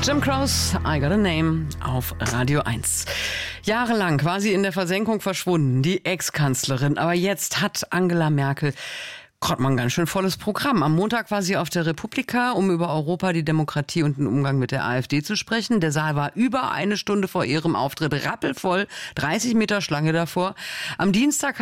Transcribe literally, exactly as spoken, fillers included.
Jim Croce, I Got a Name auf Radio eins. Jahrelang war sie in der Versenkung verschwunden, die Ex-Kanzlerin. Aber jetzt hat Angela Merkel Gott, man, ganz schön volles Programm. Am Montag war sie auf der Republika, um über Europa, die Demokratie und den Umgang mit der AfD zu sprechen. Der Saal war über eine Stunde vor ihrem Auftritt rappelvoll, dreißig Meter Schlange davor. Am Dienstag